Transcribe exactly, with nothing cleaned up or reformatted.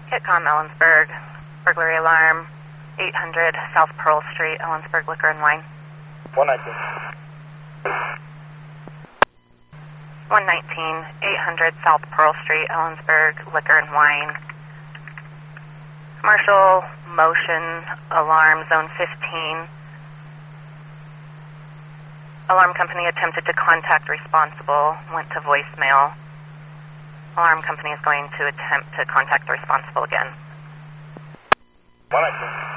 Hitcom, Ellensburg. Burglary alarm, eight hundred South Pearl Street, Ellensburg Liquor and Wine. one nineteen. one nineteen, eight hundred South Pearl Street, Ellensburg Liquor and Wine. Commercial motion alarm, zone fifteen. Alarm company attempted to contact responsible, went to voicemail. Alarm company is going to attempt to contact the responsible again. one nineteen.